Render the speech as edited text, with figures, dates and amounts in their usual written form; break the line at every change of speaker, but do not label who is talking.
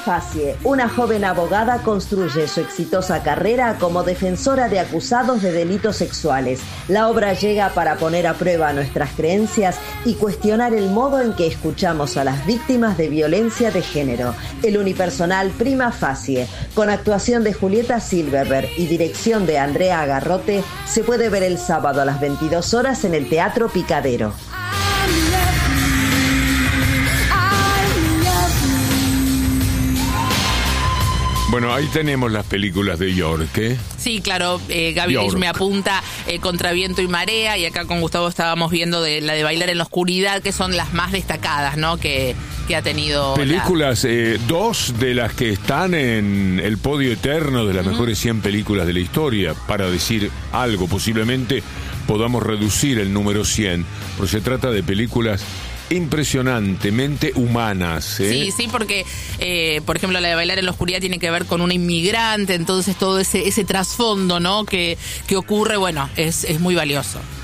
Facie, una joven abogada, construye su exitosa carrera como defensora de acusados de delitos sexuales. La obra llega para poner a prueba nuestras creencias y cuestionar el modo en que escuchamos a las víctimas de violencia de género. El unipersonal Prima Facie, con actuación de Julieta Silverberg y dirección de Andrea Agarrote, se puede ver el sábado a las 22 horas en el Teatro Picadero.
Bueno, ahí tenemos las películas de York, ¿eh?
Sí, claro, Gaby Rich me apunta Contra Viento y Marea, y acá con Gustavo estábamos viendo la de Bailar en la Oscuridad, que son las más destacadas, ¿no? Que ha tenido...
Películas, dos de las que están en el podio eterno de las mejores 100 películas de la historia, para decir algo, posiblemente podamos reducir el número 100, porque se trata de películas impresionantemente humanas, ¿eh?
Sí, porque, por ejemplo, la de Bailar en la Oscuridad tiene que ver con una inmigrante, entonces todo ese trasfondo, ¿no? que ocurre, bueno, es muy valioso.